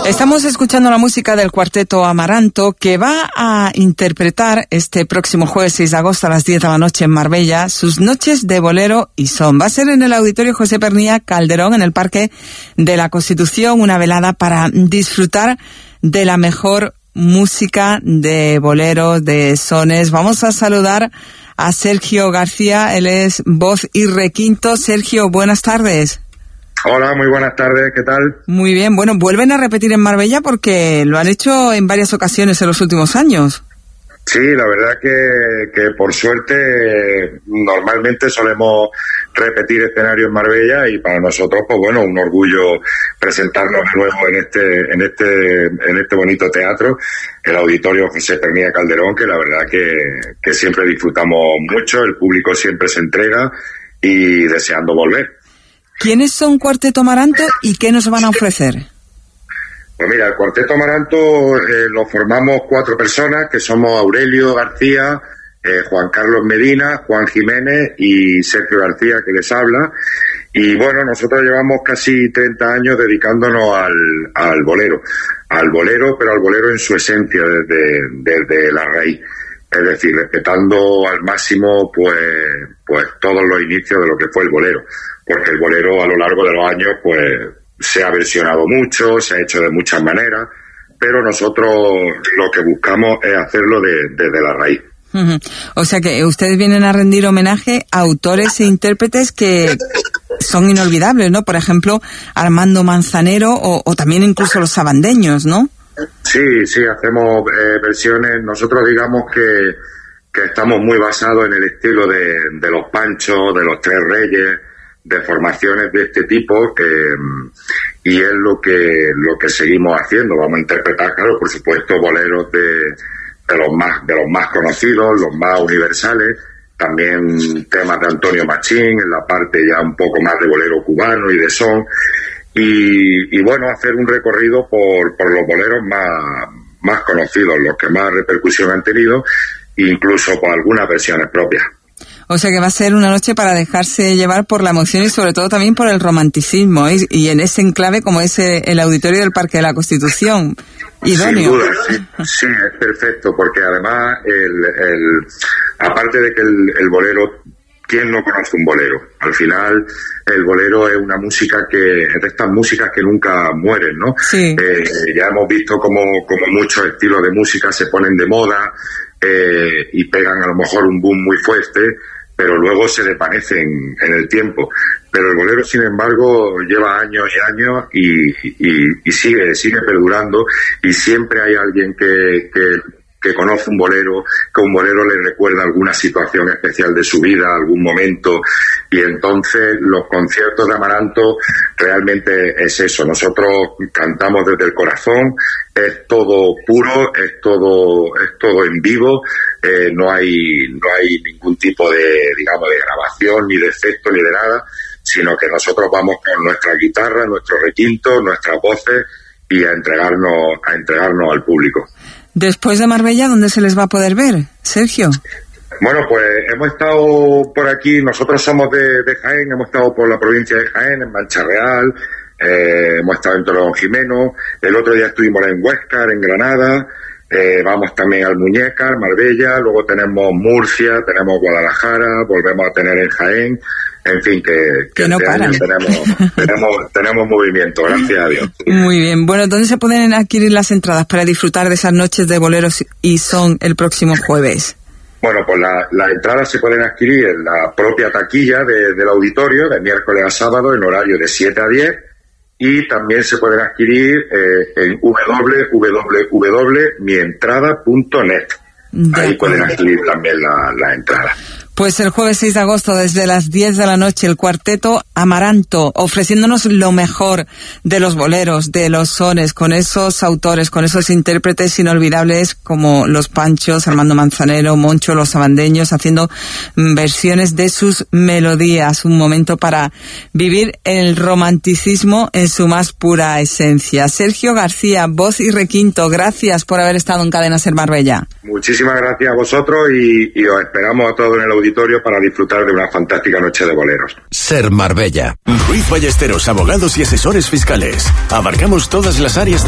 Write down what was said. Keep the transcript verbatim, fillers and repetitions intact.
Estamos escuchando la música del Cuarteto Amaranto, que va a interpretar este próximo jueves seis de agosto a las diez de la noche en Marbella sus noches de bolero y son. Va a ser en el Auditorio José Pernía Calderón, en el Parque de la Constitución, una velada para disfrutar de la mejor música de boleros, de sones. Vamos a saludar a Sergio García, él es voz y requinto. Sergio, buenas tardes. Hola, muy buenas tardes, ¿qué tal? Muy bien, bueno, vuelven a repetir en Marbella porque lo han hecho en varias ocasiones en los últimos años. Sí, la verdad que, que por suerte normalmente solemos repetir escenario en Marbella y para nosotros, pues bueno, un orgullo presentarnos de nuevo en este, en este, en este bonito teatro, el Auditorio José Pernía Calderón, que la verdad que, que siempre disfrutamos mucho, el público siempre se entrega y deseando volver. ¿Quiénes son Cuarteto Amaranto y qué nos van a ofrecer? Pues mira, el Cuarteto Amaranto eh, lo formamos cuatro personas, que somos Aurelio García, eh, Juan Carlos Medina, Juan Jiménez y Sergio García, que les habla. Y bueno, nosotros llevamos casi treinta años dedicándonos al, al bolero, al bolero, pero al bolero en su esencia, desde, desde la raíz. Es decir, respetando al máximo pues, pues todos los inicios de lo que fue el bolero. Porque el bolero a lo largo de los años pues se ha versionado mucho, se ha hecho de muchas maneras, pero nosotros lo que buscamos es hacerlo de, desde la raíz. Uh-huh. O sea que ustedes vienen a rendir homenaje a autores e intérpretes que son inolvidables, ¿no? Por ejemplo, Armando Manzanero o, o también incluso los sabandeños, ¿no? Sí, sí, hacemos eh, versiones. Nosotros digamos que, que estamos muy basados en el estilo de, de los Panchos, de los Tres Reyes, de formaciones de este tipo, eh, y es lo que lo que seguimos haciendo. Vamos a interpretar, claro, por supuesto, boleros de, de los más de los más conocidos, los más universales, también temas de Antonio Machín, en la parte ya un poco más de bolero cubano y de son, y, y bueno, hacer un recorrido por, por los boleros más, más conocidos, los que más repercusión han tenido, incluso por algunas versiones propias. O sea que va a ser una noche para dejarse llevar por la emoción y sobre todo también por el romanticismo, ¿eh? Y en ese enclave como es el Auditorio del Parque de la Constitución. Idóneo. Sin duda, sí, sí, es perfecto, porque además, el, el, aparte de que el, el bolero, ¿quién no conoce un bolero? Al final, el bolero es una música que, es de estas músicas que nunca mueren, ¿no? Sí. Eh, ya hemos visto como, como muchos estilos de música se ponen de moda, eh, y pegan a lo mejor un boom muy fuerte, pero luego se desvanecen en el tiempo. Pero el bolero, sin embargo, lleva años y años y, y, y sigue sigue perdurando, y siempre hay alguien que, que, que conoce un bolero, que un bolero le recuerda alguna situación especial de su vida, algún momento, y entonces los conciertos de Amaranto realmente es eso. Nosotros cantamos desde el corazón, es todo puro, es todo es todo en vivo, eh, no hay no hay ningún tipo de, digamos, de grabación, ni de efecto, ni de nada, sino que nosotros vamos con nuestra guitarra, nuestro requinto, nuestras voces, y a entregarnos a entregarnos al público. Después de Marbella, ¿dónde se les va a poder ver, Sergio? Bueno, pues hemos estado por aquí, nosotros somos de, de Jaén, hemos estado por la provincia de Jaén, en Mancha Real, eh, hemos estado en Torrejimeno, el otro día estuvimos en Huéscar, en Granada, eh, vamos también al Muñécar, Marbella, luego tenemos Murcia, tenemos Guadalajara, volvemos a tener en Jaén, en fin, que, que, que no este paran. año tenemos, tenemos, tenemos movimiento, gracias a Dios. Muy bien, bueno, ¿dónde se pueden adquirir las entradas para disfrutar de esas noches de boleros y son el próximo jueves? Bueno, pues las la entradas se pueden adquirir en la propia taquilla de, del auditorio, de miércoles a sábado, en horario de siete a diez, y también se pueden adquirir eh, en doble u doble u doble u punto mi entrada punto net. Ahí pueden adquirir también la, la entrada. Pues el jueves seis de agosto, desde las diez de la noche, el Cuarteto Amaranto, ofreciéndonos lo mejor de los boleros, de los sones, con esos autores, con esos intérpretes inolvidables como los Panchos, Armando Manzanero, Moncho, los Sabandeños, haciendo versiones de sus melodías. Un momento para vivir el romanticismo en su más pura esencia. Sergio García, voz y requinto, gracias por haber estado en Cadena Ser Marbella. Muchísimas gracias a vosotros y, y os esperamos a todos en el auditorio para disfrutar de una fantástica noche de boleros. Ser Marbella. Ruiz Ballesteros, abogados y asesores fiscales. Abarcamos todas las áreas de